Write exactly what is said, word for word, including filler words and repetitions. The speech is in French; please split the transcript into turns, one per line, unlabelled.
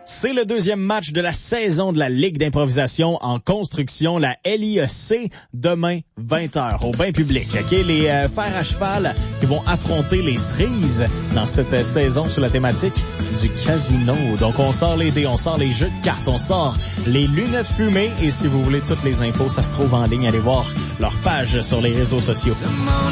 C'est le deuxième match de la saison de la Ligue d'improvisation en construction, la L I E C, demain vingt heures au bain public. Okay? Les euh, fers à cheval qui vont affronter les cerises dans cette euh, saison sous la thématique du casino. Donc on sort les dés, on sort les jeux de cartes, on sort les lunettes fumées et si vous voulez toutes les infos, ça se trouve en ligne. Allez voir leur page sur les réseaux sociaux.